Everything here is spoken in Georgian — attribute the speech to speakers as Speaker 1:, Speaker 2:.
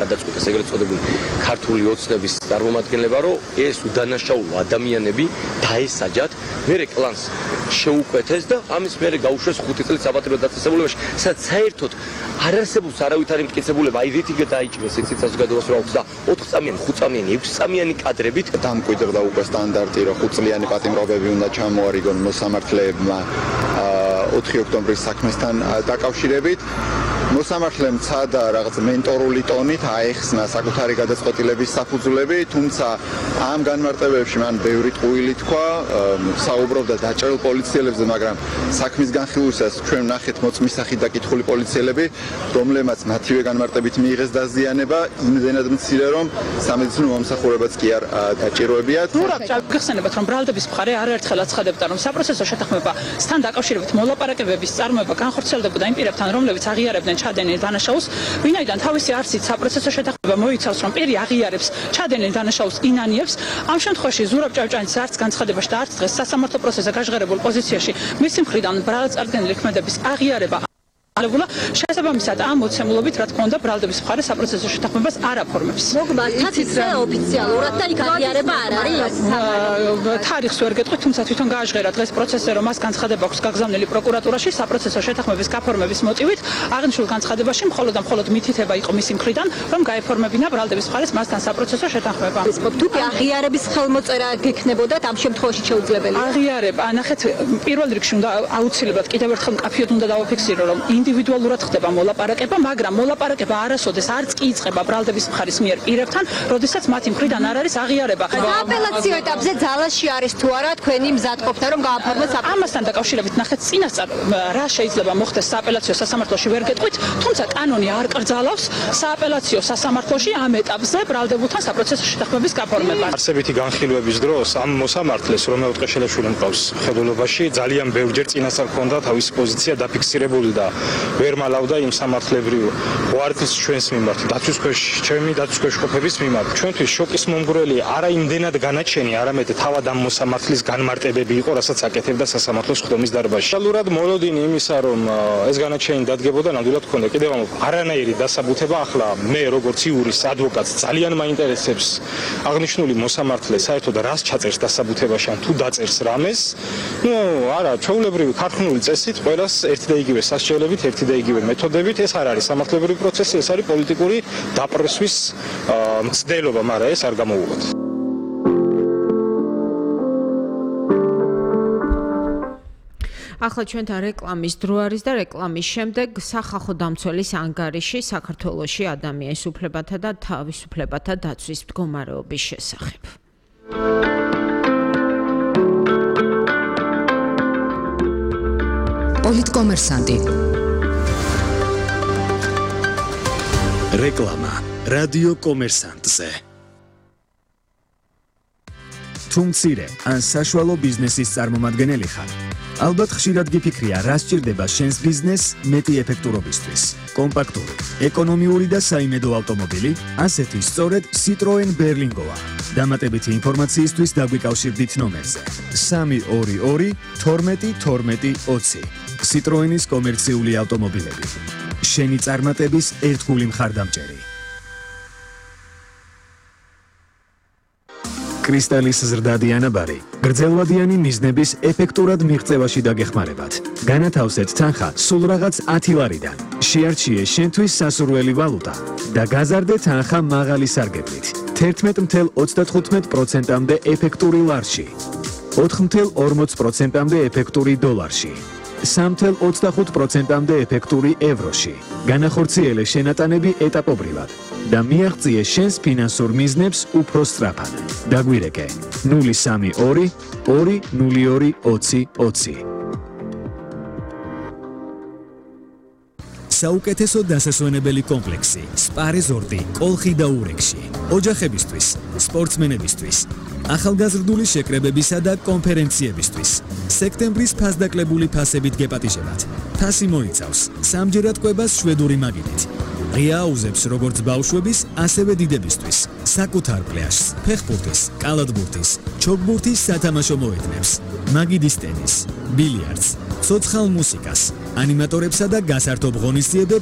Speaker 1: გადაწყვიტეს ეგრეთ წოდებული ქართული ოცნების წარმომადგენლებმა, რომ ეს უდანაშაულო ადამიანები დაესაჯათ, მერე კლანს შეუკვეთეს და ამის მერე გაუშვეს 5 წლის საპატიო დაწესებულებაში, სადაც საერთოდ არ არსებობს არავითარი მტკიცებულება, აი რითი დაიჭირეს ეს საზოგადოებას რა აქვს და 4 წამიანი, 5 წამიანი, 6 წამიანი კადრებით
Speaker 2: დამკვიდრდა უკვე სტანდარტი, რომ 5 წლიანი პატიმრობები უნდა ჩამოარიგონ მოსამართლეებმა 4 ოქტომბრის საქმესთან დაკავშირებით. მოსამართლემ ცადა რაღაც მენტორული ტონით აეხსნა საკუთარი გადაწყვეტილების საფუძვლები, თუმცა ამ განმარტებებში მან ბევრი ტყუილი თქვა, საუბრობდა დაჭრილ პოლიციელებზე, მაგრამ საქმის განხილვისას ჩვენ ვნახეთ მოწმისახით დაკითხული პოლიციელები, რომლებმაც მათივე განმარტებით მიიღეს დაზიანება, იმდენად მცირე, რომ სამედიცინო მომსახურებაც კი არ დაჭიროებიათ.
Speaker 3: გიხსენებათ, რომ ბრალდების მხარე არაერთხელ აცხადებდა, რომ საპროცესო შეთანხმებასთან დაკავშირებით მოლაპარაკებების წარმოება განხორციელდებოდა იმ პირებთან, რომლებიც აღიარებდნენ ჩადენილ დანაშაულს, ვინაიდან თავისი არსით საპროცესო შეთანხმება მოიცავს, რომ პირი აღიარებს ჩადენილ დანაშაულს ინანიებს, ამ შემთხვევაში ზურაბ ჭავჭანის არც განცხადებაში და არც დღეს სასამართლო პროცესზე გაჟღერებულ პოზიციაში მისი მხრიდან ბრალწარდგენილი ქმედების აღიარება შესაბამისად ამ მოცემულობით რა თქმა უნდა ბრალდების მხარე საპროცესო შეთანხმებას არ აფორმებს.
Speaker 4: მოგმართათ ისე ოფიციალურად და იქ აღიარება არ არის.
Speaker 3: თარიღს ვერ გეტყვით, თუმცა თვითონ გააჟღერა დღეს პროცესზე, რომ მას განცხადება აქვს გაგზავნილი პროკურატურაში საპროცესო შეთანხმების გაფორმების მოტივით. აღნიშნულ განცხადებაში მხოლოდ და მხოლოდ მითითება იყო მისი მხრიდან, რომ გაეფორმებინა ბრალდების მხარეს მასთან საპროცესო შეთანხმება.
Speaker 4: თუ აღიარების ხელმოწერა გექნებოდათ ამ შემთხვევაში შეუძლებელია.
Speaker 3: აღიარება, ნახეთ, პირველ რიგში უნდა აუცილებლად კიდევ ერთხელ მკაფიოდ უნდა დავაფიქსირო, რომ ინდივიდუალურად ხდება მოლაპარაკება, მაგრამ მოლაპარაკება არასოდეს არც კი იწყება ბრალდების მხარის მიერ პირებთან, როდესაც მათი მხრიდან არ არის აღიარება.
Speaker 4: აპელაციო ეტაპზე ძალაში არის თუ არა თქვენი მზადყოფნა, რომ გააფორმოს
Speaker 3: ამასთან დაკავშირებით ნახეთ წინასწარ რა შეიძლება მოხდეს სააპელაციო სასამართლოში ვერ გეტყვით, თუმცა კანონი არ კრძალავს სააპელაციო სასამართლოში ამ ეტაპზე ბრალდებულთან საპროცესო შეთანხმების გაფორმებას.
Speaker 5: არსებითი განხილვების დროს ამ მოსამართლეს რომელ ტყეშელაშვილი მყავს ხელოვნებაში ძალიან ბევრჯერ წინასწარ ჰქონდა თავისი პოზიცია დაფიქსირებული და ვერ მალავდა იმ სამართლებრივ ვარდნის ჩვენს მიმართ, დაცვის ქვეშ ჩემი დაცვის ქვეშ ყოფების მიმართ. ჩვენთვის შოკის მომგვრელი არა იმდენად განაჩენი, არამედ თავად ამ მოსამართლის განმარტებები იყო, რასაც აკეთებდა სასამართლოს ხდომის დარბაზში. რეალურად მოლოდინი იმისა, რომ ეს განაჩენი დადგებოდა, ნამდვილად ჰქონდა. კიდევ ამ არანაირი დასაბუთება, ახლა მე როგორც იურის ადვოკატს ძალიან მაინტერესებს აღნიშნული მოსამართლე საერთოდ რას ჩაწერს დასაბუთებაში, ან თუ დაწერს რამეს. არა, ჩვეულებრივი ქარხნული წესით ყველას ერთი და იგივე სასჯელებით, ერთი და იგივე მეთოდებით, ეს არ არის სამართლებრივი პროცესი, ეს არის პოლიტიკური დაპრესვის მცდელობა, მაგრამ ეს არ გამოუღოთ.
Speaker 6: ახლა ჩვენთან რეკლამის დრო არის და რეკლამის შემდეგ სახალხო დამცველის ანგარიში საქართველოში ადამიანის უფლებათა და თავისუფლებათა დაცვის მდგომარეობის შესახებ.
Speaker 7: პოლიტკომერსანტი.
Speaker 8: რეკლამა რადიო კომერსანტზე. თუ მცირე ან საშუალო ბიზნესის წარმომადგენელი ხარ, ალბათ ხშირად გიფიქრია, რა სჭირდება შენს ბიზნესს მეტი ეფექტურობისთვის. კომპაქტური, ეკონომიური და საიმედო ავტომობილი, ასეთი სწორედ Citroen Berlingoა. დამატებითი ინფორმაციისთვის დაგვიკავშირდით ნომერზე 322 12 12 20. Citroenis კომერციული ავტომობილები. შენი წარმატების ერთგული მხარდამჭერი. კრისტალის ზრდადი ანაბარი, გრძელვადიანი მიზნების ეფექტურად მიღწევაში დაგეხმარებათ. განათავსეთ თანხა სულ რაღაც 10 ლარიდან. შეარჩიე შენთვის სასურველი ვალუტა და გაზარდე თანხა მაღალი სარგებლით. 11.35%-მდე ეფექტური ლარში, 4.40%-მდე ეფექტური დოლარში, 3.25%-მდე ეფექტური ევროში. განახორციელე შენატანები ეტაპობრივად და მიაღწიე შენს ფინანსურ მიზნებს უფრო სწრაფად. დაგვირეკე 032 202 20 20. საუკეთესო დასასვენებელი კომპლექსი სპა რეზორტი კოლხი და ურეკში. ოჯახებისთვის, სპორტსმენებისთვის, ახალგაზრდული შეკრებებისა და კონფერენციებისთვის. სექტემბრის ფასდაკლებული ფასებით გეპატიჟებათ. ფასი მოიცავს სამჯერად კვებას შვედური მაგიდით. ღია აუზებს როგორც ბავშვების, ასევე დიდებისთვის. საკუთარ პლაჟს, ფეხბურთის, კალათბურთის, ჩოგბურთის სათამაშო მოედნებს, მაგიდის ტენის, ბილიარდს, ცოცხალ მუსიკას, ანიმატორებსა და გასართობ ღონისძიებებს